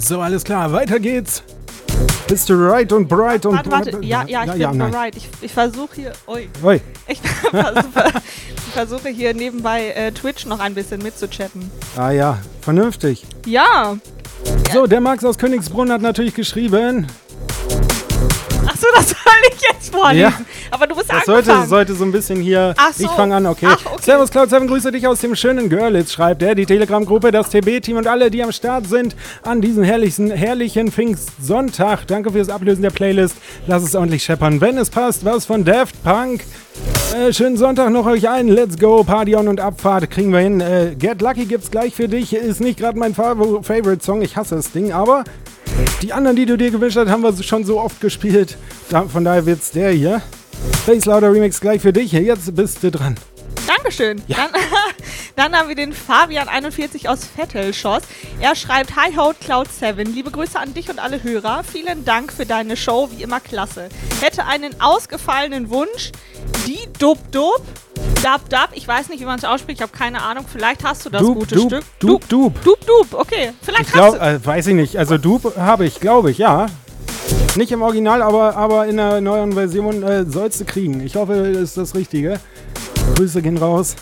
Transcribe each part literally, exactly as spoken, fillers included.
So, alles klar, weiter geht's. Bist du right und bright und... Warte, warte, ja, ja, ich ja, bin ja, right. Ich, ich versuche hier... Ui. Ui. Ich versuche, ich versuche hier nebenbei äh, Twitch noch ein bisschen mitzuchatten. Ah ja, vernünftig. Ja. So, der Max aus Königsbrunn hat natürlich geschrieben... Achso, das soll ich jetzt vorlesen. Ja. Aber du bist das angefangen. Sollte, sollte so ein bisschen hier... Ach so. Ich fange an, okay. Ach, okay. Servus Cloud sieben, grüße dich aus dem schönen Görlitz, schreibt er. Die Telegram-Gruppe, das T B-Team und alle, die am Start sind an diesem herrlichen, herrlichen Pfingstsonntag. Danke fürs Ablösen der Playlist. Lass es ordentlich scheppern. Wenn es passt, was von Daft Punk. Äh, schönen Sonntag noch euch ein. Let's go. Party on und Abfahrt. Kriegen wir hin. Äh, Get Lucky gibt's gleich für dich. Ist nicht gerade mein Favorite-Song. Ich hasse das Ding, aber... Die anderen, die du dir gewünscht hast, haben wir schon so oft gespielt. Da, von daher wird's der hier. Face Louder Remix gleich für dich. Jetzt bist du dran. Dankeschön. Ja. Dann, dann haben wir den Fabian einundvierzig aus Vettelschoss. Er schreibt, Hi Ho Cloud sieben, liebe Grüße an dich und alle Hörer. Vielen Dank für deine Show, wie immer klasse. Hätte einen ausgefallenen Wunsch. Die Dub Dub. Dub Dub, ich weiß nicht, wie man es ausspricht, ich habe keine Ahnung. Vielleicht hast du das Dub, gute Dub, Stück. Dub, Dub. Dub, Dub, okay. Vielleicht ich hast glaub, du... Äh, weiß ich nicht. Also Dub habe ich, glaube ich, ja. Nicht im Original, aber, aber in der neuen Version äh, sollst du kriegen. Ich hoffe, das ist das Richtige. Grüße gehen raus.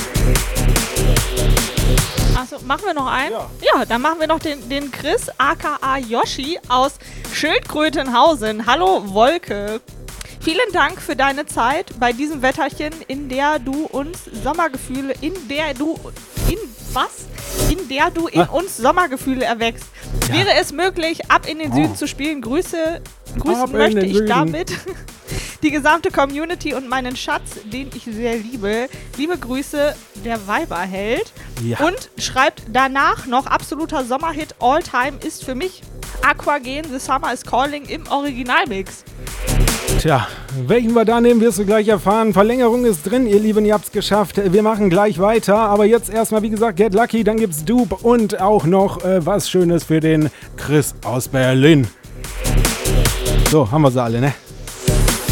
Achso, machen wir noch einen? Ja. Ja, dann machen wir noch den, den Chris, aka Yoshi aus Schildkrötenhausen. Hallo Wolke. Vielen Dank für deine Zeit bei diesem Wetterchen, in der du uns Sommergefühle, in der du, in was? In der du in ah. uns Sommergefühle erwächst. Ja. Wäre es möglich, ab in den Süden oh. zu spielen? Grüße, grüßen ab möchte ich Süden. damit die gesamte Community und meinen Schatz, den ich sehr liebe. Liebe Grüße, der Weiberheld. Ja. Und schreibt danach noch absoluter Sommerhit All Time ist für mich Aquagen, The Summer is Calling im Originalmix. Tja, welchen wir da nehmen, wirst du gleich erfahren. Verlängerung ist drin, ihr Lieben, ihr habt's geschafft. Wir machen gleich weiter, aber jetzt erstmal, wie gesagt, Get Lucky, dann gibt's Dupe und auch noch äh, was Schönes für den Chris aus Berlin. So, haben wir sie alle, ne?